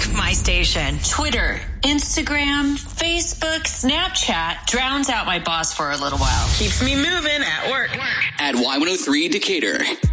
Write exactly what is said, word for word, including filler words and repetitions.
like my station. Twitter, Instagram, Facebook, Snapchat drowns out my boss for a little while. Keeps me moving at work. At Y one oh three Decatur.